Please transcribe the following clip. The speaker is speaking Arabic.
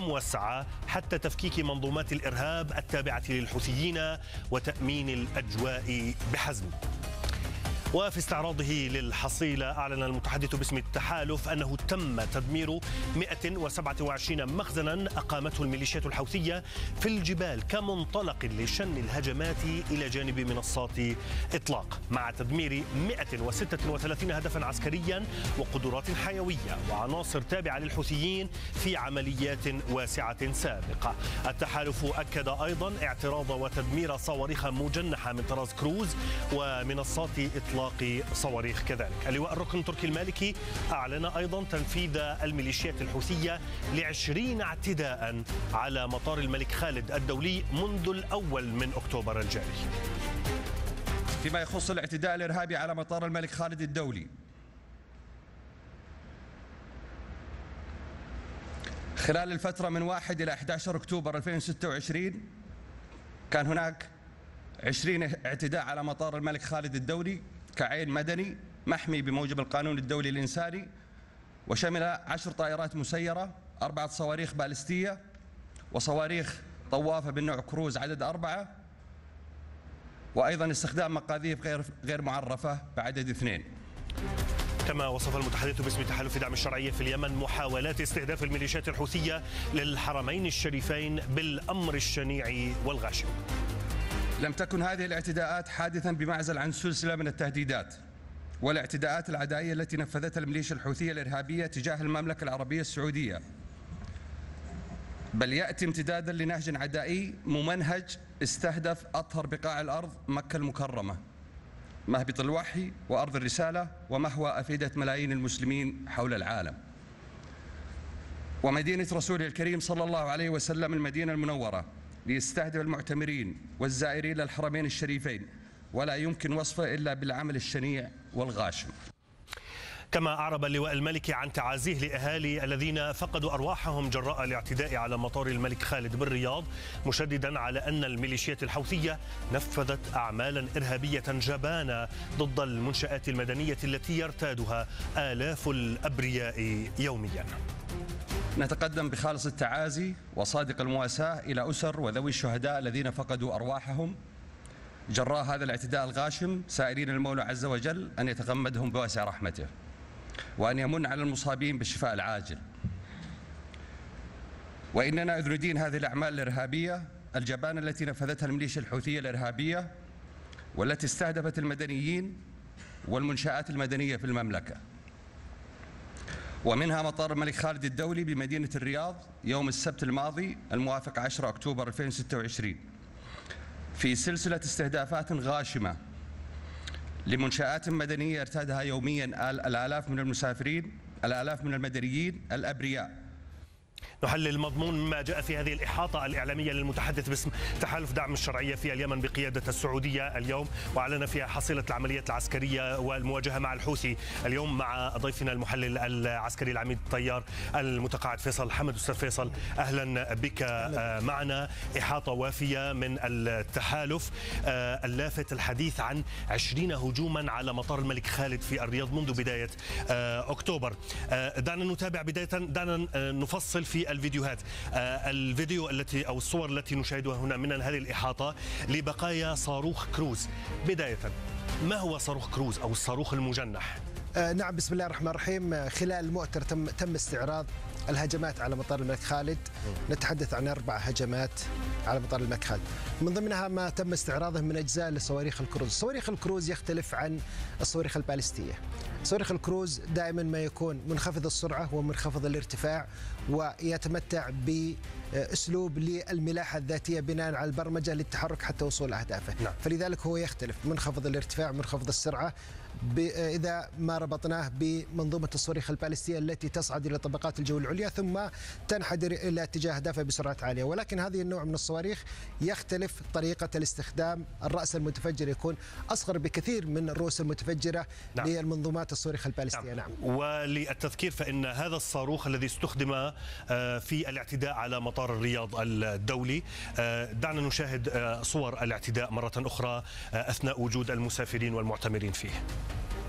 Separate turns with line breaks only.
وموسعة حتى تفكيك منظومات الإرهاب التابعة للحوثيين وتأمين الأجواء بحزم. وفي استعراضه للحصيلة أعلن المتحدث باسم التحالف أنه تم تدمير 127 مخزنا أقامته الميليشيات الحوثية في الجبال كمنطلق لشن الهجمات إلى جانب منصات إطلاق، مع تدمير 136 هدفا عسكريا وقدرات حيوية وعناصر تابعة للحوثيين في عمليات واسعة سابقة. التحالف أكد أيضا اعتراض وتدمير صواريخ مجنحة من طراز كروز ومنصات إطلاق صواريخ كذلك. اللواء الركن تركي المالكي أعلن أيضا تنفيذ الميليشيات الحوثية ل20 اعتداء على مطار الملك خالد الدولي منذ الأول من أكتوبر الجاري.
فيما يخص الاعتداء الإرهابي على مطار الملك خالد الدولي، خلال الفترة من 1 إلى 11 أكتوبر 2026 كان هناك 20 اعتداء على مطار الملك خالد الدولي كعين مدني محمي بموجب القانون الدولي الإنساني، وشمل 10 طائرات مسيرة، 4 صواريخ باليستية، وصواريخ طوافة بالنوع كروز عدد 4، وأيضا استخدام مقاذيف غير معرفة بعدد 2.
كما وصف المتحدث باسم تحالف دعم الشرعية في اليمن محاولات استهداف الميليشيات الحوثية للحرمين الشريفين بالأمر الشنيع والغاشم.
لم تكن هذه الاعتداءات حادثا بمعزل عن سلسلة من التهديدات والاعتداءات العدائية التي نفذتها الميليشيا الحوثية الإرهابية تجاه المملكة العربية السعودية، بل يأتي امتدادا لنهج عدائي ممنهج استهدف أطهر بقاع الأرض، مكة المكرمة، مهبط الوحي وأرض الرسالة ومهوى أفئدة ملايين المسلمين حول العالم، ومدينة رسوله الكريم صلى الله عليه وسلم المدينة المنورة، ليستهدف المعتمرين والزائرين للحرمين الشريفين، ولا يمكن وصفه إلا بالعمل الشنيع والغاشم.
كما أعرب اللواء المالكي عن تعازيه لأهالي الذين فقدوا أرواحهم جراء الاعتداء على مطار الملك خالد بالرياض، مشددا على أن الميليشيات الحوثية نفذت أعمالا إرهابية جبانة ضد المنشآت المدنية التي يرتادها آلاف الأبرياء يوميا.
نتقدم بخالص التعازي وصادق المواساة إلى أسر وذوي الشهداء الذين فقدوا أرواحهم جراء هذا الاعتداء الغاشم، سائلين المولى عز وجل أن يتغمدهم بواسع رحمته وأن يمن على المصابين بالشفاء العاجل. وإننا إذ ندين هذه الأعمال الإرهابية الجبانة التي نفذتها الميليشيا الحوثية الإرهابية والتي استهدفت المدنيين والمنشآت المدنية في المملكة، ومنها مطار الملك خالد الدولي بمدينة الرياض يوم السبت الماضي الموافق 10 أكتوبر 2026 في سلسلة استهدافات غاشمة لمنشآت مدنية يرتادها يوميا الآلاف من المسافرين، الآلاف من المدنيين الأبرياء.
نحلل مضمون ما جاء في هذه الإحاطة الإعلامية للمتحدث باسم تحالف دعم الشرعية في اليمن بقيادة السعودية اليوم، وأعلن فيها حصيلة العمليات العسكرية والمواجهة مع الحوثي اليوم مع ضيفنا المحلل العسكري العميد الطيار المتقاعد فيصل حمد. أستاذ فيصل أهلا بك معنا. إحاطة وافية من التحالف اللافت الحديث عن 20 هجوما على مطار الملك خالد في الرياض منذ بداية أكتوبر. دعنا نتابع بداية، دعنا نفصل في الفيديوهات، الفيديو أو الصور التي نشاهدها هنا من هذه الإحاطة لبقايا صاروخ كروز. بداية، ما هو صاروخ كروز أو الصاروخ المجنح؟
نعم، بسم الله الرحمن الرحيم. خلال المؤتمر تم استعراض الهجمات على مطار الملك خالد. نتحدث عن 4 هجمات على مطار الملك خالد، من ضمنها ما تم استعراضه من أجزاء لصواريخ الكروز. صواريخ الكروز يختلف عن الصواريخ البالستية. صواريخ الكروز دائما ما يكون منخفض السرعة ومنخفض الارتفاع، ويتمتع بأسلوب للملاحة الذاتية بناء على البرمجة للتحرك حتى وصول أهدافه.
نعم.
فلذلك هو يختلف منخفض الارتفاع منخفض السرعة إذا ما ربطناه بمنظومة الصواريخ البالستية التي تصعد إلى طبقات الجو العليا ثم تنحدر إلى اتجاه أهدافها بسرعات عالية. ولكن هذه النوع من الصواريخ يختلف طريقة الاستخدام. الرأس المتفجر يكون أصغر بكثير من الرؤوس المتفجرة. نعم. للمنظومات الصواريخ البالستية. نعم.
وللتذكير فإن هذا الصاروخ الذي استخدم في الاعتداء على مطار الرياض الدولي، دعنا نشاهد صور الاعتداء مرة أخرى أثناء وجود المسافرين والمعتمرين فيه.